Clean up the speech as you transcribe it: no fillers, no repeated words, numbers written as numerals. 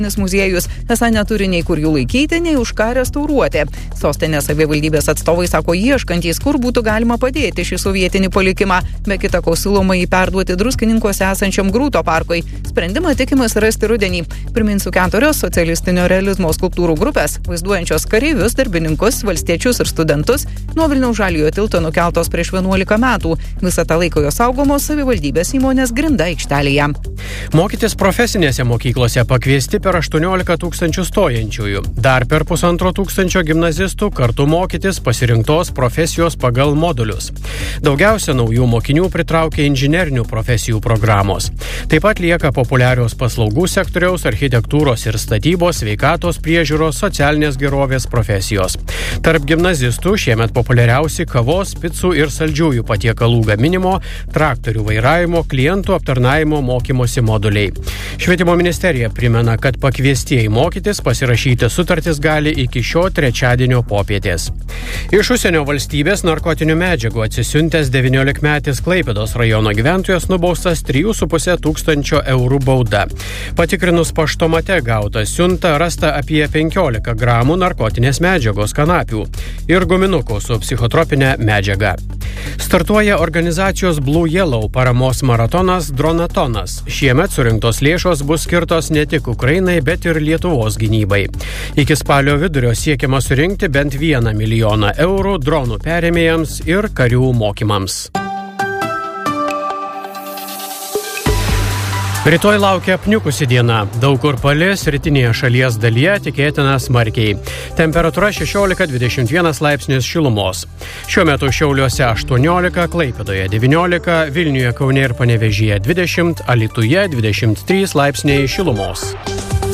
muziejus esą neturi nei kur jų laikyti, nei už ką restauruoti. Sostinės savivaldybės atstovai sako ieškantys, kur būtų galima padėti šį sovietinį palikimą, be kita ko siūloma jį perduoti Druskininkuose esančiam Grūto parkui. Sprendimą tikimas rasti rudenį. Priminsiu 4 socialistinio realizmo skulptūrų grupės, vaizduojančios kareivius, darbininkus, valstiečius ir studentus, nuo Vilniaus Žaliojo tilto nukeltos prieš 11 metų. Visą tą laiką jos saugomos savivaldybės įmonės Grinda aikštelėje. Mokytis profesinėse mokyklose pakviesti per 18 000 stojančiųjų. Dar per 1,5 tūkstančio gimnazistų kartu mokytis pasirinktos profesijos pagal modulius. Daugiausia naujų mokinių pritraukia inžinerinių profesijų programos. Taip pat lieka populiarios paslaugų sektoriaus, architektūros ir statybos, sveikatos priežiūros, socialinės gerovės profesijos. Tarp gimnazistų šiemet populiariausi kavos, picų ir saldžiųjų patiekalų gaminimo, traktorių vairavimo, klientų aptarnavimo mokymosi moduliai. Švietimo ministerija primena, kad pakviestieji mokytis pasirašyti sutartis gali iki šio trečiadienio popietės. Iš užsienio valstybės narkotinių medžiagų atsisiuntęs 19-metis Klaipėdos rajono gyventojas nubaustas 3,5 tūkstančio eurų bauda. Patikrinus paštomate gautą siuntą rasta apie 15 gramų narkotinės medžiagos kanapių ir guminukų su psichotropinė medžiaga. Startuoja organizacijos Blue Yellow paramos maratonas Dronatonas. Šiemet surinktos lėšos bus skirtos ne tik Ukrainai, bet ir Lietuvos gynybai. Iki spalio vidurio siekiama surinkti bent 1 milijoną eurų dronų perėmėjams ir karių mokymams. Rytoj laukia apniukusi diena. Daug kur palis, rytinėje šalies dalyje tikėtina smarkiai. Temperatūra 16-21 laipsnis šilumos. Šiuo metu Šiauliuose 18, Klaipėdoje 19, Vilniuje, Kaune ir Panevėžyje 20, Alytuje 23 laipsniai šilumos.